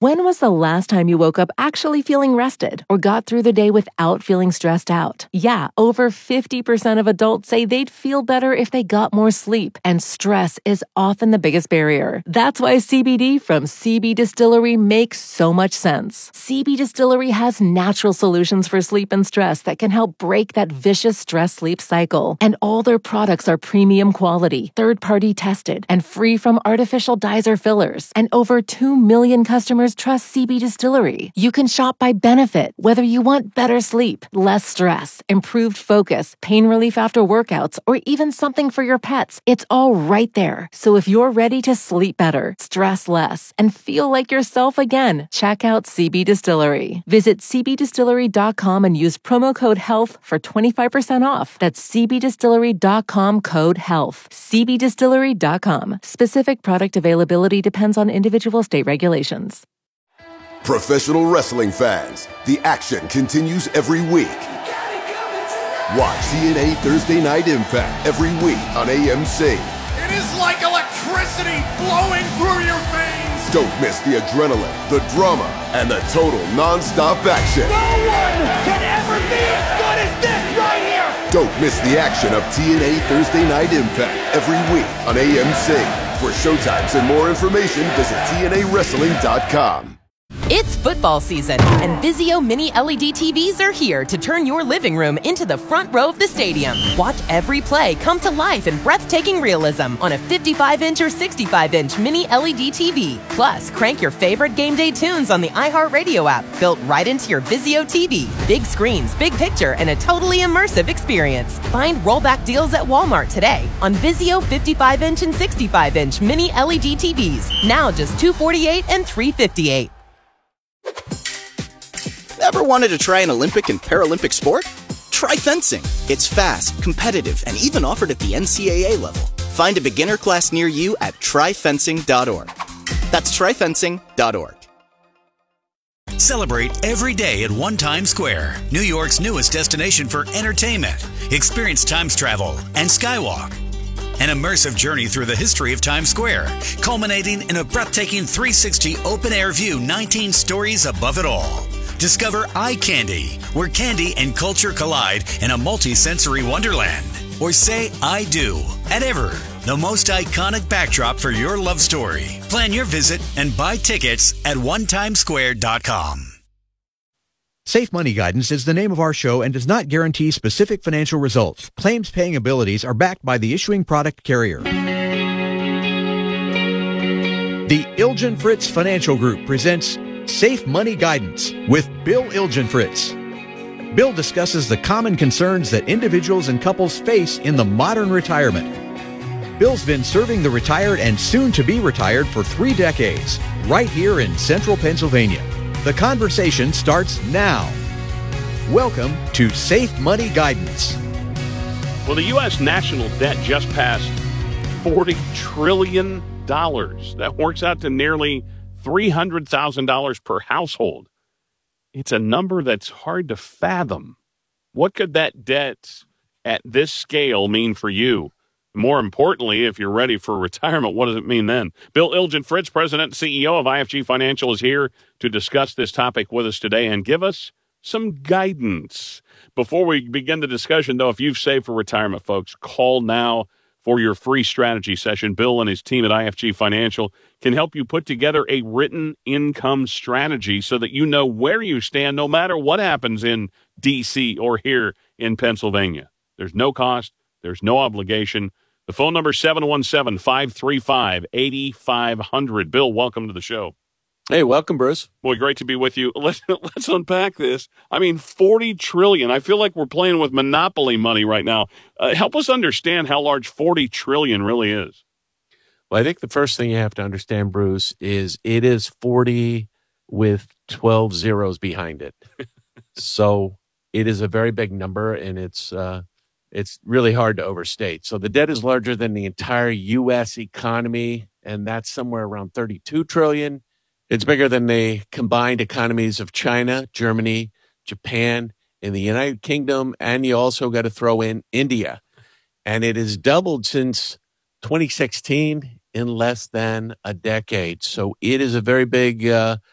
When was the last time you woke up actually feeling rested or got through the day without feeling stressed out? Yeah, over 50% of adults say they'd feel better if they got more sleep, and stress is often the biggest barrier. That's why CBD from CB Distillery makes so much sense. CB Distillery has natural solutions for sleep and stress that can help break that vicious stress-sleep cycle. And all their products are premium quality, third-party tested, and free from artificial dyes or fillers. And over 2 million customers trust CB Distillery. You can shop by benefit, whether you want better sleep, less stress, improved focus, pain relief after workouts, or even something for your pets. It's all right there. So if you're ready to sleep better, stress less, and feel like yourself again, check out CB Distillery. Visit cbdistillery.com and use promo code HEALTH for 25% off. That's cbdistillery.com, code HEALTH. cbdistillery.com. Specific product availability depends on individual state regulations. Professional wrestling fans, the action continues every week. Watch TNA Thursday Night Impact every week on AMC. It is like electricity flowing through your veins. Don't miss the adrenaline, the drama, and the total non-stop action. No one can ever be as good as this right here. Don't miss the action of TNA Thursday Night Impact every week on AMC. For showtimes and more information, visit TNAWrestling.com. It's football season, and Vizio Mini LED TVs are here to turn your living room into the front row of the stadium. Watch every play come to life in breathtaking realism on a 55-inch or 65-inch Mini LED TV. Plus, crank your favorite game day tunes on the iHeartRadio app, built right into your Vizio TV. Big screens, big picture, and a totally immersive experience. Find rollback deals at Walmart today on Vizio 55-inch and 65-inch Mini LED TVs. Now just $248 and $358. Ever wanted to try an Olympic and Paralympic sport? Try fencing. It's fast, competitive, and even offered at the NCAA level. Find a beginner class near you at tryfencing.org. That's tryfencing.org. Celebrate every day at One Times Square, New York's newest destination for entertainment. Experience Times travel and Skywalk. An immersive journey through the history of Times Square, culminating in a breathtaking 360 open-air view 19 stories above it all. Discover Eye Candy, where candy and culture collide in a multi-sensory wonderland. Or say I do at Ever, the most iconic backdrop for your love story. Plan your visit and buy tickets at onetimesquare.com. Safe Money Guidance is the name of our show and does not guarantee specific financial results. Claims paying abilities are backed by the issuing product carrier. The Ilgenfritz Financial Group presents Safe Money Guidance with Bill Ilgenfritz. Bill discusses the common concerns that individuals and couples face in the modern retirement. Bill's been serving the retired and soon-to-be retired for 3 decades, right here in central Pennsylvania. The conversation starts now. Welcome to Safe Money Guidance. Well, the U.S. national debt just passed $40 trillion. That works out to nearly $300,000 per household. It's a number that's hard to fathom. What could that debt at this scale mean for you? More importantly, if you're ready for retirement, what does it mean then? Bill Ilgenfritz, President and CEO of IFG Financial, is here to discuss this topic with us today and give us some guidance. Before we begin the discussion, though, if you've saved for retirement, folks, call now for your free strategy session. Bill and his team at IFG Financial can help you put together a written income strategy so that you know where you stand no matter what happens in D.C. or here in Pennsylvania. There's no cost. There's no obligation. The phone number is 717-535-8500. Bill, welcome to the show. Hey, welcome, Bruce. Boy, great to be with you. Let's unpack this. I mean, $40 trillion. I feel like we're playing with Monopoly money right now. Help us understand how large $40 trillion really is. Well, I think the first thing you have to understand, Bruce, is it is 40 with 12 zeros behind it. So it is a very big number, and it's really hard to overstate. So the debt is larger than the entire U.S. economy, and that's somewhere around $32 trillion. It's bigger than the combined economies of China, Germany, Japan, and the United Kingdom, and you also got to throw in India. And it has doubled since 2016 in less than a decade. So it is a very big